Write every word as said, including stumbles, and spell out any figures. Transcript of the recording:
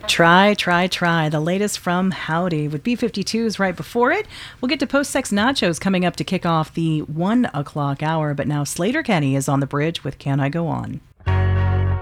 Try, try, try. The latest from Howdy with B fifty-two's right before it. We'll get to Post-Sex Nachos coming up to kick off the one o'clock hour, but now Slater Kenny is on the bridge with Can I Go On?